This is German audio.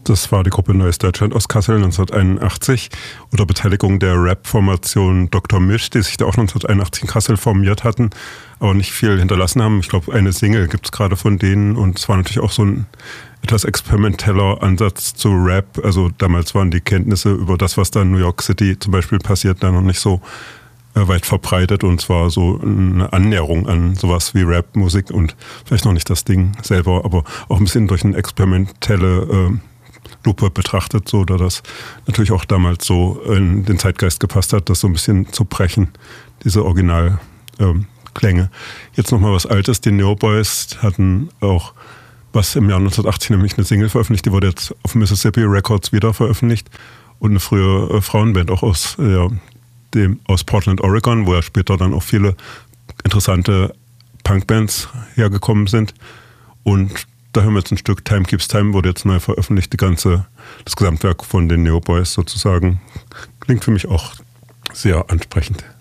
Das war die Gruppe Neues Deutschland aus Kassel 1981 unter Beteiligung der Rap-Formation Dr. Misch, die sich da auch 1981 in Kassel formiert hatten, aber nicht viel hinterlassen haben. Ich glaube, eine Single gibt es gerade von denen und es war natürlich auch so ein etwas experimenteller Ansatz zu Rap. Also damals waren die Kenntnisse über das, was da in New York City zum Beispiel passiert, da noch nicht so weit verbreitet und zwar so eine Annäherung an sowas wie Rap-Musik und vielleicht noch nicht das Ding selber, aber auch ein bisschen durch eine experimentelle Lupe betrachtet, so da das natürlich auch damals so in den Zeitgeist gepasst hat, das so ein bisschen zu brechen, diese Originalklänge. Jetzt nochmal was Altes, die Neoboys hatten auch was im Jahr 1980 nämlich eine Single veröffentlicht, die wurde jetzt auf Mississippi Records wieder veröffentlicht und eine frühe Frauenband auch aus Portland, Oregon, wo ja später dann auch viele interessante Punkbands hergekommen sind. Und da hören wir jetzt ein Stück Time Keeps Time, wurde jetzt neu veröffentlicht, das Gesamtwerk von den Neoboys sozusagen. Klingt für mich auch sehr ansprechend.